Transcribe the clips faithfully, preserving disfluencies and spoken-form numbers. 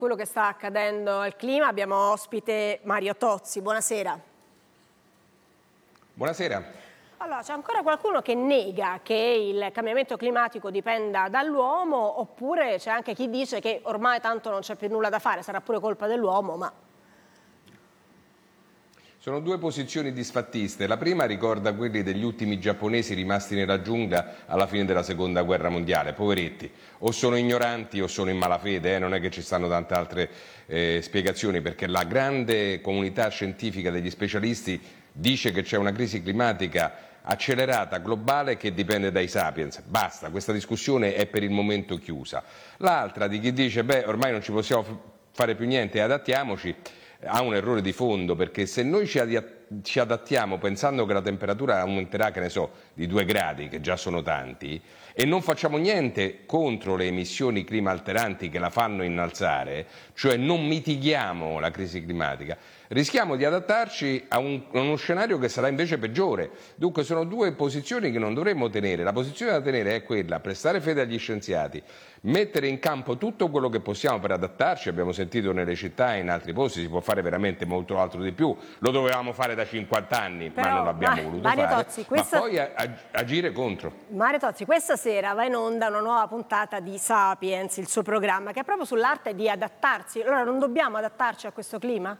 Quello che sta accadendo al clima, abbiamo ospite Mario Tozzi. Buonasera. Buonasera. Allora, c'è ancora qualcuno che nega che il cambiamento climatico dipenda dall'uomo, oppure c'è anche chi dice che ormai tanto non c'è più nulla da fare, sarà pure colpa dell'uomo, ma... Sono due posizioni disfattiste. La prima ricorda quelli degli ultimi giapponesi rimasti nella giungla alla fine della seconda guerra mondiale, poveretti. O sono ignoranti o sono in malafede, eh? Non è che ci stanno tante altre eh, spiegazioni, perché la grande comunità scientifica degli specialisti dice che c'è una crisi climatica accelerata globale che dipende dai sapiens. Basta, questa discussione è per il momento chiusa. L'altra di chi dice beh ormai non ci possiamo fare più niente, adattiamoci, ha un errore di fondo, perché se noi ci, ci adattiamo pensando che la temperatura aumenterà, che ne so, di due gradi, che già sono tanti, e non facciamo niente contro le emissioni climalteranti che la fanno innalzare, cioè non mitighiamo la crisi climatica, rischiamo di adattarci a, un, a uno scenario che sarà invece peggiore. Dunque sono due posizioni che non dovremmo tenere. La posizione da tenere è quella, prestare fede agli scienziati, mettere in campo tutto quello che possiamo per adattarci. Abbiamo sentito nelle città e in altri posti si può fare veramente molto altro di più, lo dovevamo fare da cinquanta anni, però, ma non l'abbiamo ma, voluto Mario fare, Tozzi, questa... ma poi ag agire contro. Mario Tozzi, questa sera va in onda una nuova puntata di Sapiens, il suo programma, che è proprio sull'arte di adattarsi. Allora non dobbiamo adattarci a questo clima?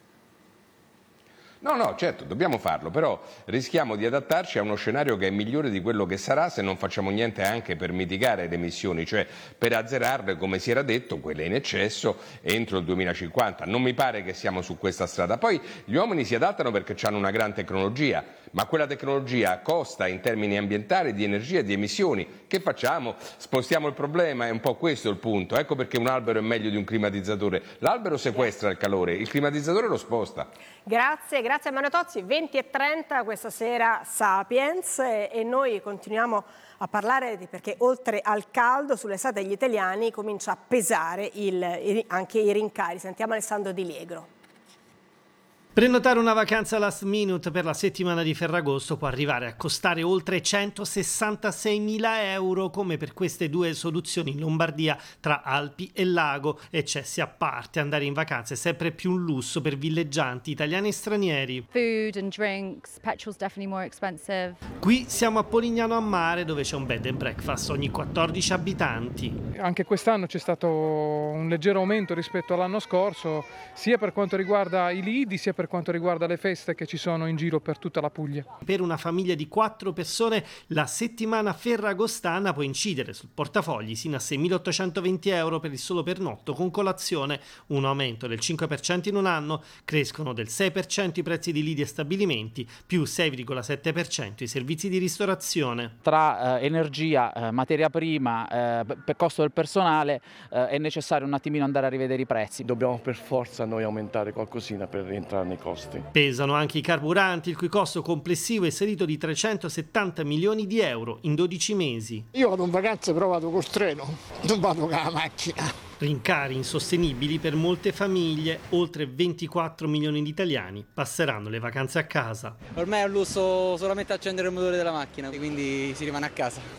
No, no, certo, dobbiamo farlo, però rischiamo di adattarci a uno scenario che è migliore di quello che sarà se non facciamo niente anche per mitigare le emissioni, cioè per azzerarle, come si era detto, quelle in eccesso, entro il duemilacinquanta. Non mi pare che siamo su questa strada. Poi gli uomini si adattano perché hanno una gran tecnologia, ma quella tecnologia costa in termini ambientali, di energia e di emissioni. Che facciamo? Spostiamo il problema, è un po' questo il punto. Ecco perché un albero è meglio di un climatizzatore. L'albero sequestra il calore, il climatizzatore lo sposta. Grazie, grazie a Mario Tozzi. venti e trenta questa sera Sapiens e, e noi continuiamo a parlare di, perché oltre al caldo sull'estate degli italiani comincia a pesare il, anche i rincari. Sentiamo Alessandro Di Liegro. Prenotare una vacanza last minute per la settimana di Ferragosto può arrivare a costare oltre centosessantaseimila euro, come per queste due soluzioni in Lombardia tra Alpi e Lago. Eccessi a parte, andare in vacanza è sempre più un lusso per villeggianti italiani e stranieri. Food and drinks, petrol's definitely more expensive. Qui siamo a Polignano a Mare, dove c'è un bed and breakfast ogni quattordici abitanti. Anche quest'anno c'è stato un leggero aumento rispetto all'anno scorso, sia per quanto riguarda i lidi, sia per per quanto riguarda le feste che ci sono in giro per tutta la Puglia. Per una famiglia di quattro persone la settimana ferragostana può incidere sul portafogli sino a seimilaottocentoventi euro per il solo pernotto con colazione, un aumento del cinque per cento in un anno, crescono del sei per cento i prezzi di lidi e stabilimenti, più sei virgola sette per cento i servizi di ristorazione. Tra eh, energia, eh, materia prima, eh, per costo del personale eh, è necessario un attimino andare a rivedere i prezzi. Dobbiamo per forza noi aumentare qualcosina per rientrare nei costi. Pesano anche i carburanti, il cui costo complessivo è salito di trecentosettanta milioni di euro in dodici mesi. Io vado in vacanza però vado col treno, non vado con la macchina. Rincari insostenibili per molte famiglie, oltre ventiquattro milioni di italiani passeranno le vacanze a casa. Ormai è un lusso solamente accendere il motore della macchina, quindi si rimane a casa.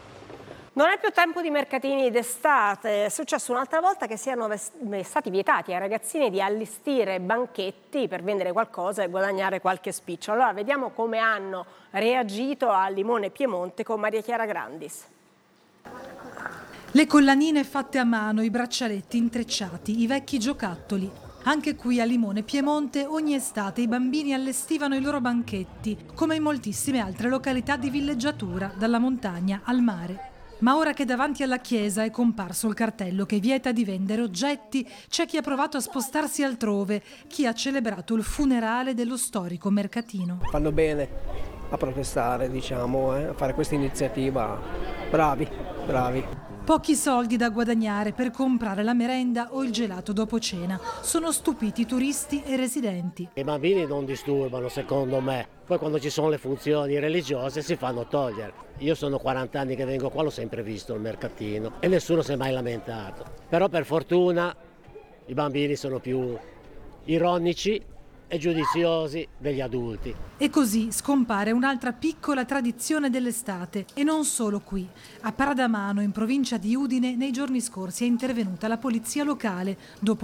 Non è più tempo di mercatini d'estate, è successo un'altra volta che siano stati vietati ai ragazzini di allestire banchetti per vendere qualcosa e guadagnare qualche spiccio. Allora vediamo come hanno reagito a Limone Piemonte con Maria Chiara Grandis. Le collanine fatte a mano, i braccialetti intrecciati, i vecchi giocattoli. Anche qui a Limone Piemonte ogni estate i bambini allestivano i loro banchetti, come in moltissime altre località di villeggiatura, dalla montagna al mare. Ma ora che davanti alla chiesa è comparso il cartello che vieta di vendere oggetti, c'è chi ha provato a spostarsi altrove, chi ha celebrato il funerale dello storico mercatino. Fanno bene a protestare, diciamo, eh, a fare questa iniziativa. Bravi, bravi. Pochi soldi da guadagnare per comprare la merenda o il gelato dopo cena. Sono stupiti turisti e residenti. I bambini non disturbano, secondo me. Poi quando ci sono le funzioni religiose si fanno togliere. Io sono quaranta anni che vengo qua, l'ho sempre visto il mercatino e nessuno si è mai lamentato. Però per fortuna i bambini sono più ironici e giudiziosi degli adulti. E così scompare un'altra piccola tradizione dell'estate, e non solo qui. A Paradamano, in provincia di Udine, nei giorni scorsi è intervenuta la polizia locale dopo